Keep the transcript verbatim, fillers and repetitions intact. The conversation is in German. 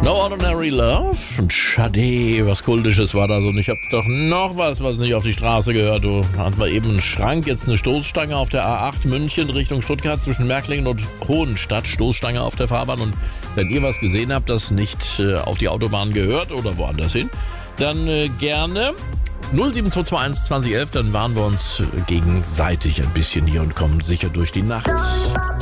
No Ordinary Love und Sade, was Kultisches war das. Und ich habe doch noch was, was nicht auf die Straße gehört. Du hatten wir eben einen Schrank, jetzt eine Stoßstange auf der A acht München Richtung Stuttgart zwischen Märklingen und Hohenstadt. Stoßstange auf der Fahrbahn. Und wenn ihr was gesehen habt, das nicht äh, auf die Autobahn gehört oder woanders hin, dann äh, gerne null sieben zwei zwei eins zwanzig elf, dann warnen wir uns gegenseitig ein bisschen hier und kommen sicher durch die Nacht.